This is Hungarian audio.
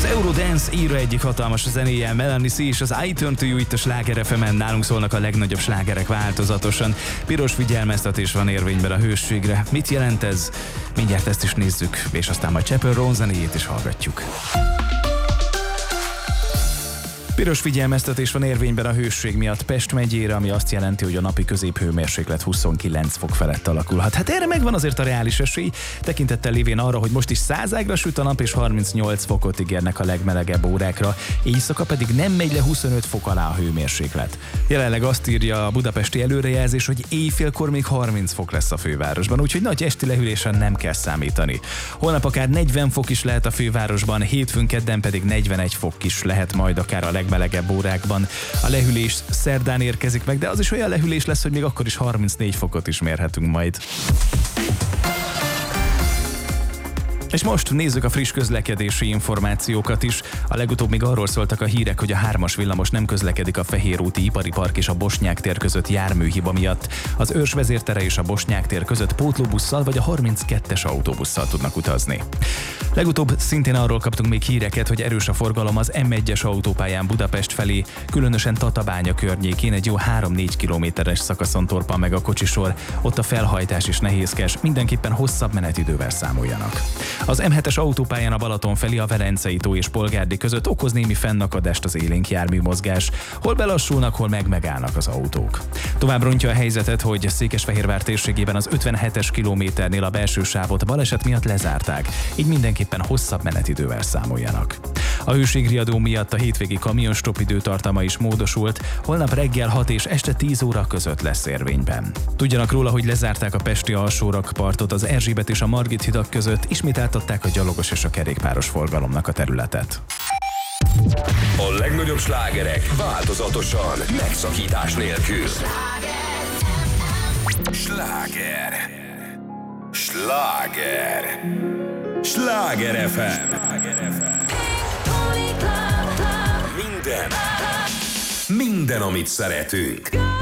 Eurodance éra egyik hatalmas zenéje, Melanie C és az I Turn to You itt a Sláger FM-en. Nálunk szólnak a legnagyobb slágerek változatosan. Piros figyelmeztetés van érvényben a hősségre. Mit jelent ez? Mindjárt ezt is nézzük, és aztán majd Chappell Roan zenéjét is hallgatjuk. Piros figyelmeztetés van érvényben a hőség miatt Pest megyére, ami azt jelenti, hogy a napi középhőmérséklet 29 fok felett alakulhat. Hát erre megvan azért a reális esély, tekintettel lévén arra, hogy most is 100 ágra süt a nap, és 38 fokot ígérnek a legmelegebb órákra, éjszaka pedig nem megy le 25 fok alá a hőmérséklet. Jelenleg azt írja a budapesti előrejelzés, hogy éjfélkor még 30 fok lesz a fővárosban, úgyhogy nagy esti lehűlésen nem kell számítani. Holnap akár 40 fok is lehet a fővárosban, hétfőn kedden pedig 41 fok is lehet majd akár a legmelegebb órákban. A lehűlés szerdán érkezik meg, de az is olyan lehűlés lesz, hogy még akkor is 34 fokot is mérhetünk majd. És most nézzük a friss közlekedési információkat is. A legutóbb még arról szóltak a hírek, hogy a 3-as villamos nem közlekedik a Fehérúti Ipari Park és a Bosnyák tér között járműhiba miatt. Az Őrs vezértere és a Bosnyák tér között pótlóbusszal vagy a 32-es autóbusszal tudnak utazni. Legutóbb szintén arról kaptunk még híreket, hogy erős a forgalom az M1-es autópályán Budapest felé, különösen Tatabánya környékén egy jó 3-4 kilométeres szakaszon torpan meg a kocsisor. Ott a felhajtás is nehézkes, mindenképpen hosszabb menetidővel számoljanak. Az M7-es autópályán a Balaton felé a Velencei tó és Polgárdi között okoz némi fennakadást az élénk járműmozgás. Hol belassulnak, hol megállnak az autók. Tovább rontja a helyzetet, hogy Székesfehérvár térségében az 57-es kilométernél a belső sávot baleset miatt lezárták, így mindenképpen hosszabb menetidővel számoljanak. A hőségriadó miatt a hétvégi kamionstop időtartama is módosult, holnap reggel 6 és este 10 óra között lesz érvényben. Tudjanak róla, hogy lezárták a pesti alsórakpartot az Erzsébet és a Margit hidak között, ismét átadták a gyalogos és a kerékpáros forgalomnak a területet. A legnagyobb slágerek változatosan, megszakítás nélkül. Sláger. Sláger. Sláger FM. Minden, amit szeretünk.